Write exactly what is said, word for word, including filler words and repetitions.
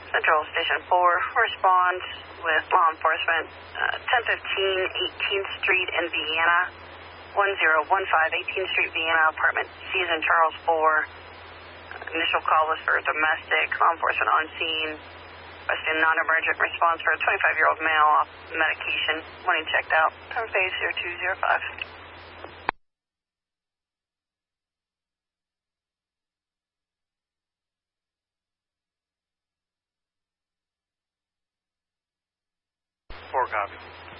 Central Station four, respond with law enforcement, uh, ten fifteen eighteenth Street in Vienna, one zero one five eighteenth Street, Vienna, apartment C as in Charles four. Uh, initial call was for domestic, law enforcement on scene, requesting non-emergent response for a twenty-five-year-old male off medication, wanting checked out, cover phase zero two zero five. Four copy.